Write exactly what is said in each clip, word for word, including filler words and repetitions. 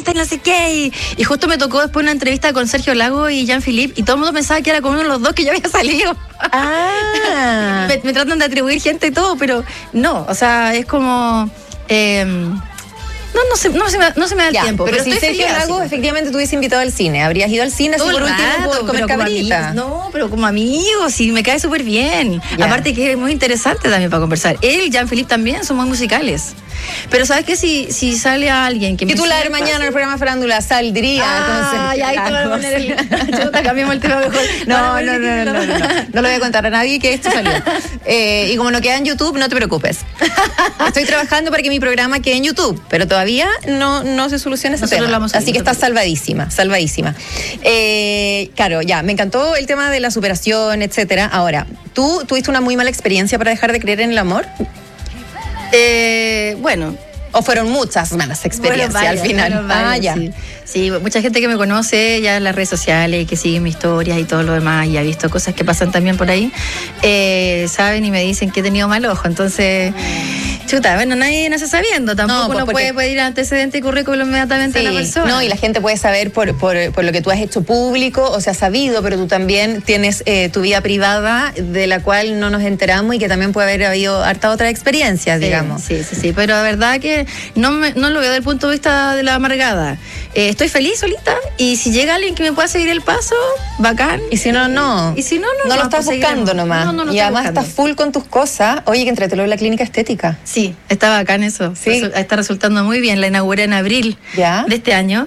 encanta, no sé qué. Y, y justo me tocó después una entrevista con Sergio Lago y Jean-Philippe, y todo el mundo pensaba que era con uno de los dos que ya había salido. Ah. me, me tratan de atribuir gente y todo, pero no, o sea, es como... Eh, No, no se, no se me, no se me da el ya, tiempo. Pero, pero si Sergio Lago efectivamente te hubiese invitado al cine, habrías ido al cine todo si por el último rato, por comer pero como cabrita. amigos, no, pero como amigos, y me cae súper bien. Ya. Aparte que es muy interesante también para conversar. Él y Jean-Philippe también son muy musicales. Pero ¿sabes qué? Si, si sale alguien que me Titular sigue mañana en paso- el programa Farándula saldría Ah, con ya, ahí te voy a Sergio poner Lago. el... Chuta, cambiamos el tema mejor. No, no, no, no, no, no, no. No le voy a contar a nadie que esto salió. Eh, y como no queda en YouTube, no te preocupes. Estoy trabajando para que mi programa quede en YouTube, pero todavía no, no se soluciona ese Nosotros tema. lo vamos a Así que subir, estás salvadísima, salvadísima. Eh, claro, ya, me encantó el tema de la superación, etcétera. Ahora, ¿tú tuviste una muy mala experiencia para dejar de creer en el amor? Eh, bueno... ¿O fueron muchas malas experiencias Bueno, varias, al final? fueron varias, ah, ya. Sí. Sí, mucha gente que me conoce ya en las redes sociales, que sigue mis historias y todo lo demás, y ha visto cosas que pasan también por ahí, eh, saben y me dicen que he tenido mal ojo. Entonces, chuta, bueno, nadie nace sabiendo, tampoco No, pues uno porque- puede pedir antecedente y currículum inmediatamente Sí, a la persona. no, y la gente puede saber por, por, por lo que tú has hecho público, o sea, sabido, pero tú también tienes eh, tu vida privada de la cual no nos enteramos y que también puede haber habido harta otras experiencias, Sí, digamos. Sí, sí, sí, pero la verdad que no, me, no lo veo desde el punto de vista de la amargada. Eh, estoy feliz solita, y si llega alguien que me pueda seguir el paso, bacán. Y si no, no. Y si no, no. No lo no, estás pues buscando seguiremos. nomás. No, no, no y estoy además buscando. estás full con tus cosas. Oye, que entretelo en la clínica estética. Sí, está bacán eso. Sí. Resu- Está resultando muy bien. La inauguré en abril Ya. de este año.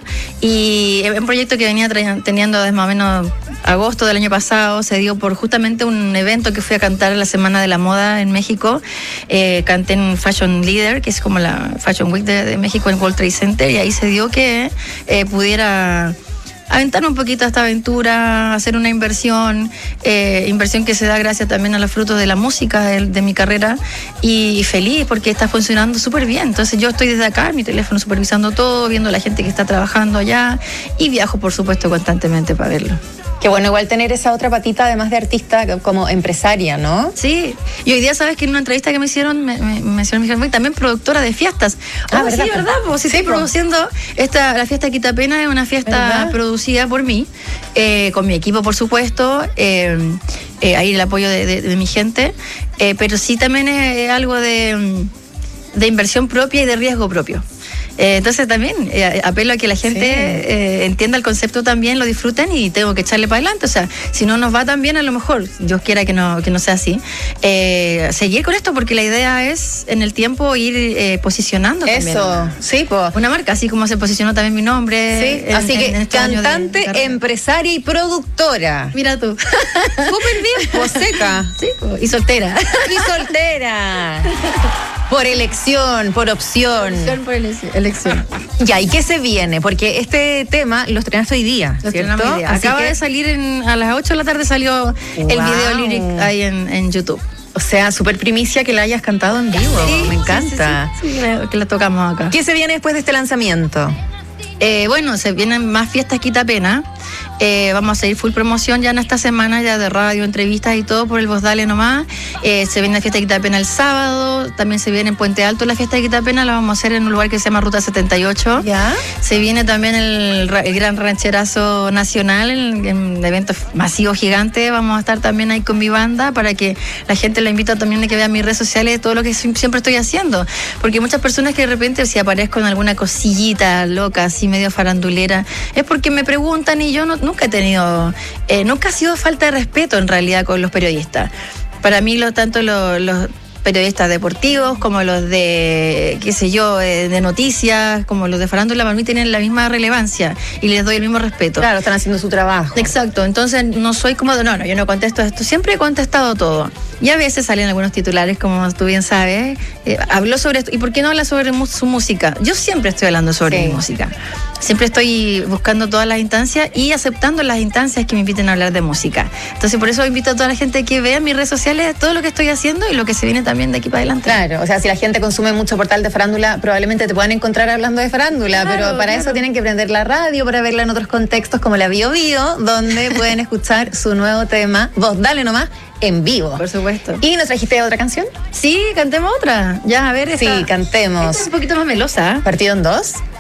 Y es un proyecto que venía tra- teniendo desde más o menos agosto del año pasado. Se dio por justamente un evento que fui a cantar en la Semana de la Moda en México. Eh, canté en Fashion Leader, que es como la Fashion Week de, de México en World Trade Center. Y ahí se dio que eh, pudiera aventarme un poquito a esta aventura, hacer una inversión, eh, inversión que se da gracias también a los frutos de la música de, de mi carrera, y feliz porque está funcionando súper bien. Entonces yo estoy desde acá, en mi teléfono, supervisando todo, viendo a la gente que está trabajando allá, y viajo por supuesto constantemente para verlo. Qué bueno, igual tener esa otra patita, además de artista, como empresaria, ¿no? Sí, y hoy día, sabes que en una entrevista que me hicieron, me, me, me mencionaron, me dijeron, también productora de fiestas. Ah, Oh, ¿verdad, sí, po? ¿verdad? Pues sí, Sí, estoy po. produciendo esta, la fiesta Quitapena, es una fiesta ¿Verdad? producida por mí, eh, con mi equipo, por supuesto, eh, eh, ahí el apoyo de, de, de mi gente, eh, pero sí también es, es algo de, de inversión propia y de riesgo propio. Eh, entonces también eh, apelo a que la gente Sí. eh, entienda el concepto también, lo disfruten, y tengo que echarle para adelante. O sea, si no nos va tan bien, a lo mejor, Dios quiera que no, que no sea así, eh, seguir con esto, porque la idea es en el tiempo ir eh, posicionando también Eso, sí, pues. una marca, así como se posicionó también mi nombre. Sí, en- así en- que en estos años de- de cantante, carrera. empresaria y productora. Mira tú. Súper bien, pues seca. Sí, po, y soltera. Y soltera. Por elección, por opción. Elección por elec- elección. Ya, ¿y qué se viene? Porque este tema lo estrenaste hoy día, Lo ¿cierto? estrenamos hoy día. Así Acaba que, de salir en- a las ocho de la tarde, salió el Wow. video lyric ahí en, en YouTube. o sea, súper primicia que la hayas cantado en vivo. Me encanta. Sí, sí, sí, sí, que la- que la tocamos acá. ¿Qué se viene después de este lanzamiento? Eh, bueno, se vienen más fiestas Quitapena. Eh, vamos a seguir full promoción ya en esta semana, ya de radio, entrevistas y todo por el Voz Dale nomás. Eh, se viene la fiesta de Quitapena el sábado. También se viene en Puente Alto la fiesta de Quitapena. La vamos a hacer en un lugar que se llama Ruta setenta y ocho. ¿Ya? Se viene también el, ra- el Gran Rancherazo Nacional, en, en evento masivo gigante. Vamos a estar también ahí con mi banda para que la gente la invita también a que vea mis redes sociales, todo lo que sim- siempre estoy haciendo. Porque muchas personas que de repente, si aparezco en alguna cosillita loca, así medio farandulera, es porque me preguntan, y yo no, nunca he tenido, eh, nunca ha sido falta de respeto en realidad con los periodistas. Para mí, lo, tanto lo- los periodistas deportivos como los de, qué sé yo, eh, de noticias, como los de farándula, para mí tienen la misma relevancia y les doy el mismo respeto. Claro, están haciendo su trabajo. Exacto, entonces no soy como, de, no, no, yo no contesto esto, siempre he contestado todo. Y a veces salen algunos titulares, como tú bien sabes, eh, habló sobre esto, ¿y por qué no habla sobre mu- su música? Yo siempre estoy hablando sobre Sí. mi música, siempre estoy buscando todas las instancias y aceptando las instancias que me inviten a hablar de música. Entonces por eso invito a toda la gente que vea en mis redes sociales todo lo que estoy haciendo y lo que se viene también de aquí para adelante. Claro, o sea, si la gente consume mucho portal de farándula, probablemente te puedan encontrar hablando de farándula, Claro, pero para claro. eso tienen que prender la radio para verla en otros contextos como la Bio Bio, donde pueden escuchar su nuevo tema, Voz Dale Nomás, en vivo. Por supuesto. ¿Y nos trajiste otra canción? Sí, cantemos otra. Ya, a ver, esta, Sí, cantemos. esta es un poquito más melosa. Partido en dos.